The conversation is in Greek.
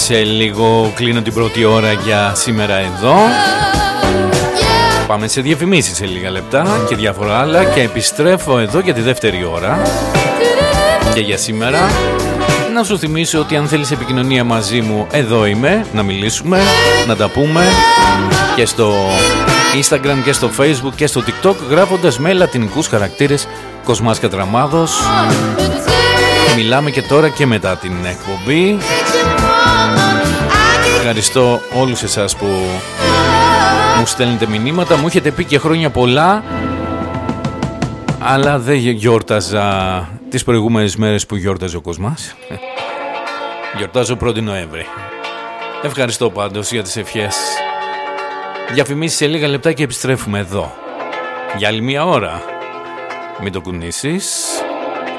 Σε λίγο κλείνω την πρώτη ώρα για σήμερα εδώ. Πάμε σε διαφημίσεις σε λίγα λεπτά και διάφορα άλλα και επιστρέφω εδώ για τη δεύτερη ώρα. Και για σήμερα να σου θυμίσω ότι αν θέλεις επικοινωνία μαζί μου, εδώ είμαι, να μιλήσουμε, να τα πούμε και στο Instagram και στο Facebook και στο TikTok, γράφοντας με λατινικούς χαρακτήρες Κοσμάς Κατραμάδος. Μιλάμε και τώρα και μετά την εκπομπή. Ευχαριστώ όλους εσάς που μου στέλνετε μηνύματα. Μου έχετε πει και χρόνια πολλά, αλλά δεν γιόρταζα τις προηγούμενες μέρες που γιόρταζε ο Κοσμάς. Γιορτάζω 1η Νοέμβρη. Ευχαριστώ πάντως για τις ευχές. Διαφημίσεις σε λίγα λεπτά και επιστρέφουμε εδώ για άλλη μια ώρα. Μην το κουνήσεις.